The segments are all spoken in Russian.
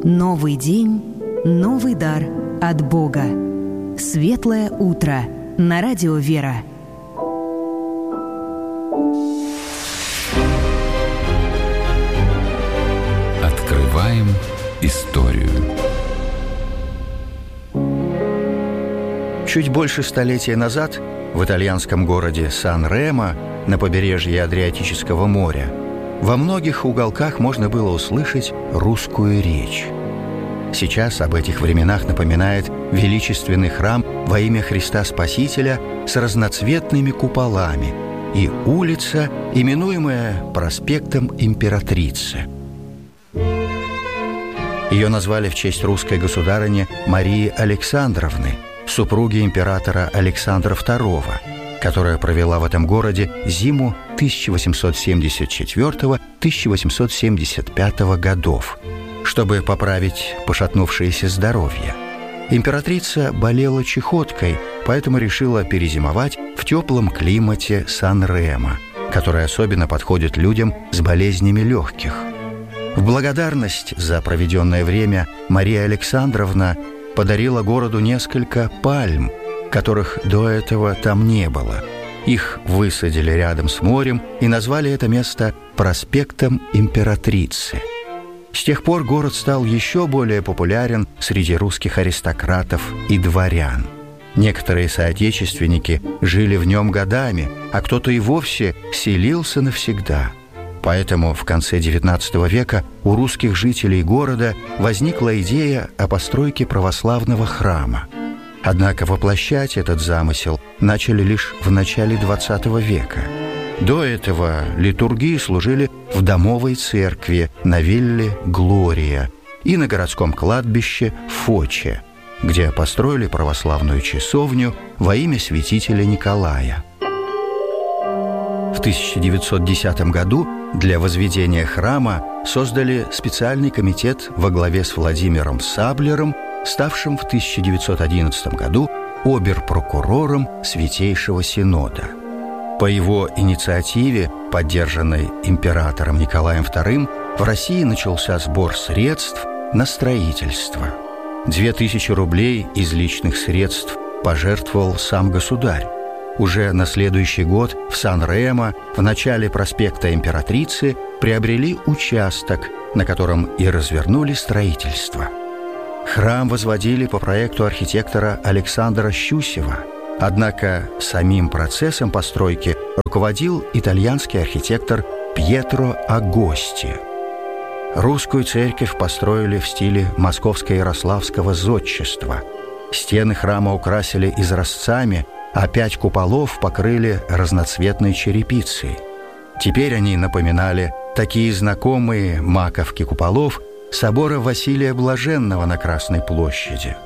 Новый день, новый дар от Бога. Светлое утро на радио «Вера». Открываем историю. Чуть больше столетия назад в итальянском городе Сан-Ремо на побережье Адриатического моря во многих уголках можно было услышать русскую речь. Сейчас об этих временах напоминает величественный храм во имя Христа Спасителя с разноцветными куполами и улица, именуемая проспектом Императрицы. Ее назвали в честь русской государыни Марии Александровны, супруги императора Александра II, которая провела в этом городе зиму 1874-1875 годов, чтобы поправить пошатнувшееся здоровье. Императрица болела чехоткой, поэтому решила перезимовать в теплом климате Сан-Ремо, который особенно подходит людям с болезнями легких. В благодарность за проведенное время Мария Александровна подарила городу несколько пальм, которых до этого там не было. Их высадили рядом с морем и назвали это место проспектом Императрицы. С тех пор город стал еще более популярен среди русских аристократов и дворян. Некоторые соотечественники жили в нем годами, а кто-то и вовсе селился навсегда. Поэтому в конце XIX века у русских жителей города возникла идея о постройке православного храма. Однако воплощать этот замысел начали лишь в начале XX века. До этого литургии служили в домовой церкви на вилле Глория и на городском кладбище Фоче, где построили православную часовню во имя святителя Николая. В 1910 году для возведения храма создали специальный комитет во главе с Владимиром Саблером, ставшим в 1911 году обер-прокурором Святейшего Синода. По его инициативе, поддержанной императором Николаем II, в России начался сбор средств на строительство. 2000 рублей из личных средств пожертвовал сам государь. Уже на следующий год в Сан-Ремо, в начале проспекта Императрицы, приобрели участок, на котором и развернули строительство. Храм возводили по проекту архитектора Александра Щусева. Однако самим процессом постройки руководил итальянский архитектор Пьетро Агости. Русскую церковь построили в стиле московско-ярославского зодчества. Стены храма украсили изразцами, а 5 куполов покрыли разноцветной черепицей. Теперь они напоминали такие знакомые маковки куполов собора Василия Блаженного на Красной площади.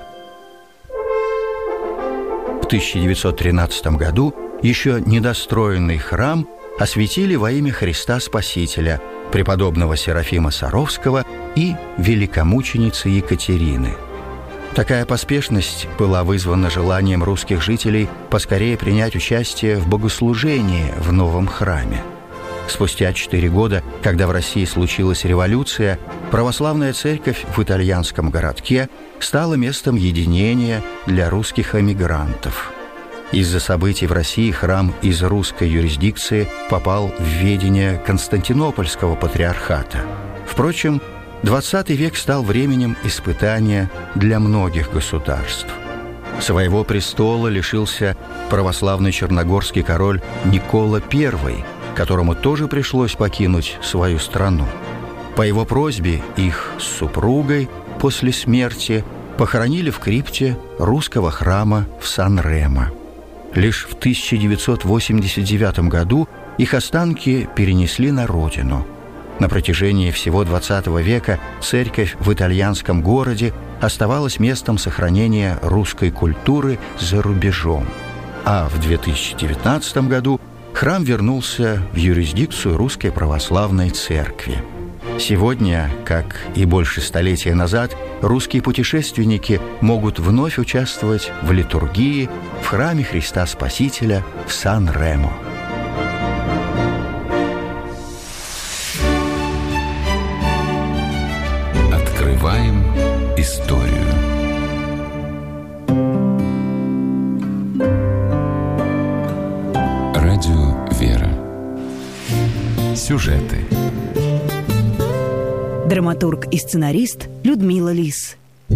В 1913 году еще недостроенный храм осветили во имя Христа Спасителя, преподобного Серафима Саровского и великомученицы Екатерины. Такая поспешность была вызвана желанием русских жителей поскорее принять участие в богослужении в новом храме. Спустя 4 года, когда в России случилась революция, православная церковь в итальянском городке стала местом единения для русских эмигрантов. Из-за событий в России храм из русской юрисдикции попал в ведение Константинопольского патриархата. Впрочем, XX век стал временем испытания для многих государств. Своего престола лишился православный черногорский король Никола I, которому тоже пришлось покинуть свою страну. По его просьбе их с супругой после смерти похоронили в крипте русского храма в Сан-Ремо. Лишь в 1989 году их останки перенесли на родину. На протяжении всего XX века церковь в итальянском городе оставалась местом сохранения русской культуры за рубежом. А в 2019 году храм вернулся в юрисдикцию Русской Православной Церкви. Сегодня, как и больше столетия назад, русские путешественники могут вновь участвовать в литургии в храме Христа Спасителя в Сан-Ремо. Открываем историю. Радио «Вера». Сюжеты. Драматург и сценарист Людмила Лис.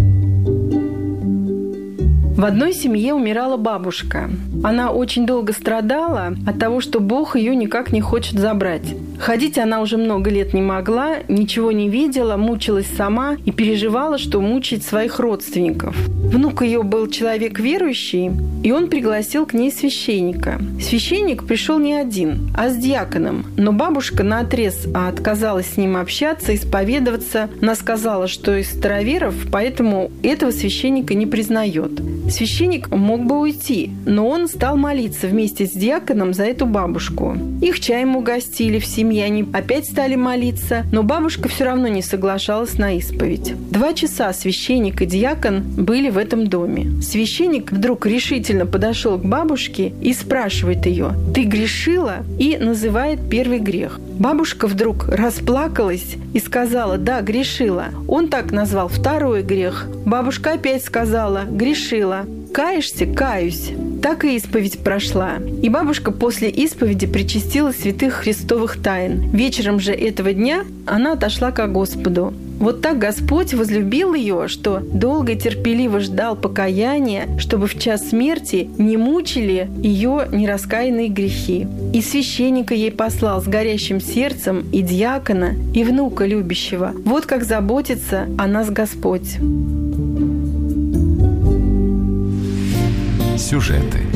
В одной семье умирала бабушка. Она очень долго страдала от того, что Бог ее никак не хочет забрать. Ходить она уже много лет не могла, ничего не видела, мучилась сама и переживала, что мучает своих родственников. Внук ее был человек верующий, и он пригласил к ней священника. Священник пришел не один, а с диаконом. Но бабушка наотрез отказалась с ним общаться, исповедоваться. Она сказала, что из староверов, поэтому этого священника не признает. Священник мог бы уйти, но он стал молиться вместе с диаконом за эту бабушку. Их чаем угостили в семье, они опять стали молиться, но бабушка все равно не соглашалась на исповедь. 2 часа священник и диакон были в этом доме. Священник вдруг решительно подошел к бабушке и спрашивает ее: «Ты грешила?» и называет первый грех. Бабушка вдруг расплакалась и сказала: «Да, грешила». Он так назвал второй грех. Бабушка опять сказала: «Грешила». «Каешься?» «Каюсь». Так и исповедь прошла. И бабушка после исповеди причастила святых христовых тайн. Вечером же этого дня она отошла ко Господу. Вот так Господь возлюбил ее, что долго и терпеливо ждал покаяния, чтобы в час смерти не мучили ее нераскаянные грехи. И священника ей послал с горящим сердцем, и диакона, и внука любящего. Вот как заботится о нас Господь. Сюжеты.